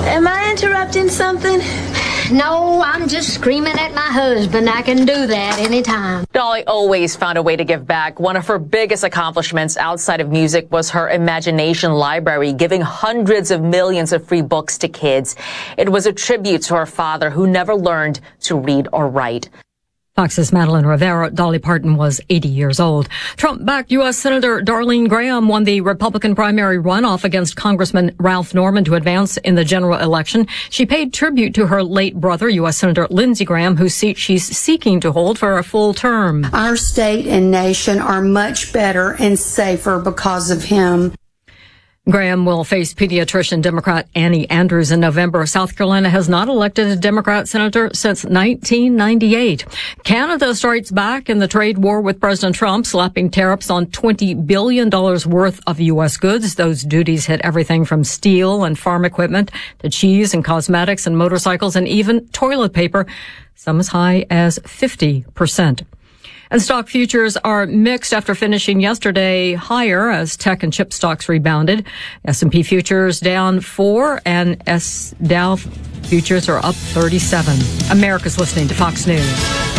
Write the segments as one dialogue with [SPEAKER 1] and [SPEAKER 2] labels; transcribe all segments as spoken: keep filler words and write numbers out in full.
[SPEAKER 1] Am I interrupting something?
[SPEAKER 2] No, I'm just screaming at my husband. I can do that anytime.
[SPEAKER 3] Dolly always found a way to give back. One of her biggest accomplishments outside of music was her imagination library, giving hundreds of millions of free books to kids. It was a tribute to her father, who never learned to read or write.
[SPEAKER 4] Fox's Madeline Rivera. Dolly Parton was eighty years old. Trump-backed U S. Senator Darlene Graham won the Republican primary runoff against Congressman Ralph Norman to advance in the general election. She paid tribute to her late brother, U S. Senator Lindsey Graham, whose seat she's seeking to hold for a full term.
[SPEAKER 5] Our state and nation are much better and safer because of him.
[SPEAKER 4] Graham will face pediatrician Democrat Annie Andrews in November. South Carolina has not elected a Democrat senator since nineteen ninety-eight. Canada strikes back in the trade war with President Trump, slapping tariffs on twenty billion dollars worth of U S goods. Those duties hit everything from steel and farm equipment to cheese and cosmetics and motorcycles and even toilet paper, some as high as fifty percent. And stock futures are mixed after finishing yesterday higher as tech and chip stocks rebounded. S and P futures down four and S Dow futures are up thirty-seven. America's listening to Fox News.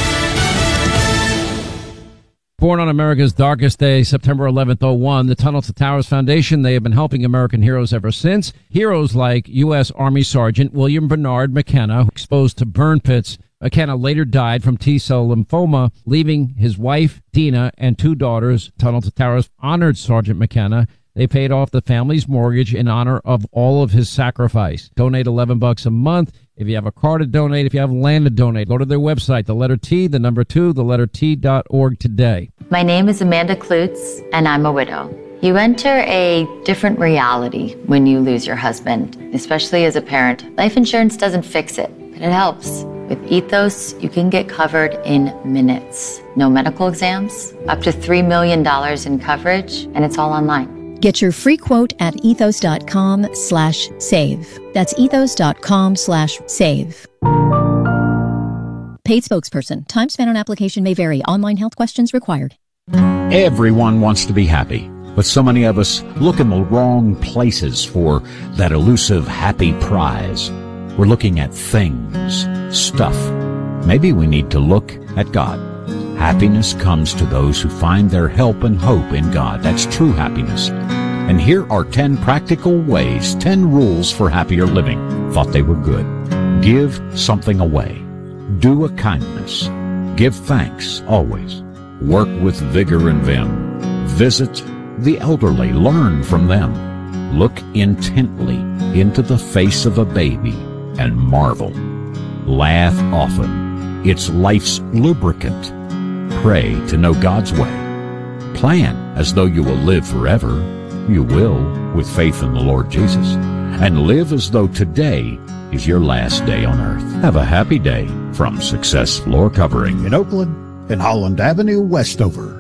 [SPEAKER 6] Born on America's darkest day, September eleventh, oh one, the Tunnel to Towers Foundation, they have been helping American heroes ever since. Heroes like U S. Army Sergeant William Bernard McKenna, exposed to burn pits. McKenna later died from T-cell lymphoma, leaving his wife, Dina, and two daughters. Tunnel to Towers honored Sergeant McKenna. They paid off the family's mortgage in honor of all of his sacrifice. Donate eleven bucks a month. If you have a car to donate, if you have land to donate, go to their website, the letter T, the number two, the letter T dot org today.
[SPEAKER 7] My name is Amanda Klutz, and I'm a widow. You enter a different reality when you lose your husband, especially as a parent. Life insurance doesn't fix it, but it helps. With Ethos, you can get covered in minutes. No medical exams, up to three million dollars in coverage, and it's all online.
[SPEAKER 8] Get your free quote at ethos.com slash save. That's ethos.com slash save. Paid spokesperson. Time spent on application may vary. Online health questions required.
[SPEAKER 9] Everyone wants to be happy, but so many of us look in the wrong places for that elusive happy prize. We're looking at things, stuff. Maybe we need to look at God. Happiness comes to those who find their help and hope in God. That's true happiness. And here are ten practical ways, ten rules for happier living. Thought they were good. Give something away. Do a kindness. Give thanks always. Work with vigor and vim. Visit the elderly. Learn from them. Look intently into the face of a baby and marvel. Laugh often. It's life's lubricant. Pray to know God's way. Plan as though you will live forever. You will, with faith in the Lord Jesus. And live as though today is your last day on earth. Have a happy day from Success Floor Covering
[SPEAKER 10] in Oakland and Holland Avenue, Westover.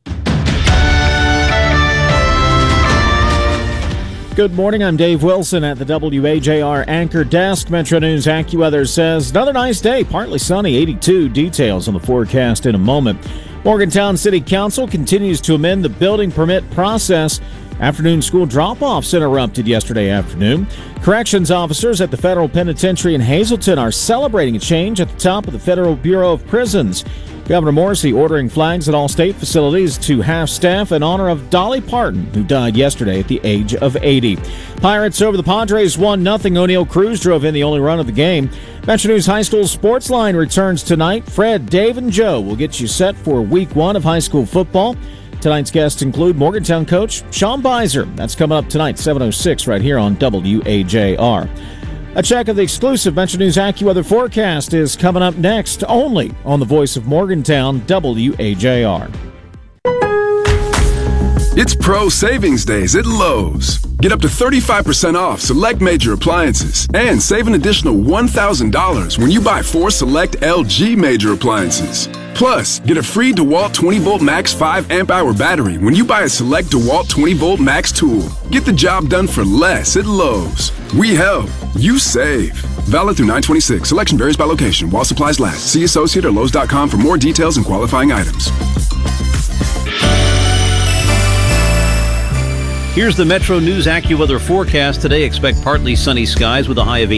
[SPEAKER 11] Good morning, I'm Dave Wilson at the W A J R Anchor Desk. Metro News AccuWeather says another nice day, partly sunny, eighty-two. Details on the forecast in a moment. Morgantown City Council continues to amend the building permit process. Afternoon school drop-offs interrupted yesterday afternoon. Corrections officers at the Federal Penitentiary in Hazleton are celebrating a change at the top of the Federal Bureau of Prisons. Governor Morrissey ordering flags at all state facilities to half-staff in honor of Dolly Parton, who died yesterday at the age of eighty. Pirates over the Padres one nothing. O'Neal Cruz drove in the only run of the game. Metro News High School Sports Line returns tonight. Fred, Dave, and Joe will get you set for week one of high school football. Tonight's guests include Morgantown coach Sean Beiser. That's coming up tonight, seven oh six, right here on W A J R. A check of the exclusive Metro News AccuWeather forecast is coming up next, only on the Voice of Morgantown, W A J R.
[SPEAKER 12] It's Pro Savings Days at Lowe's. Get up to thirty-five percent off select major appliances and save an additional one thousand dollars when you buy four select L G major appliances. Plus, get a free DeWalt twenty volt Max five amp hour battery when you buy a select DeWalt twenty volt Max tool. Get the job done for less at Lowe's. We help. You save. Valid through nine twenty-six. Selection varies by location while supplies last. See Associate or Lowe's dot com for more details and qualifying items.
[SPEAKER 13] Here's the Metro News AccuWeather forecast. Today, expect partly sunny skies with a high of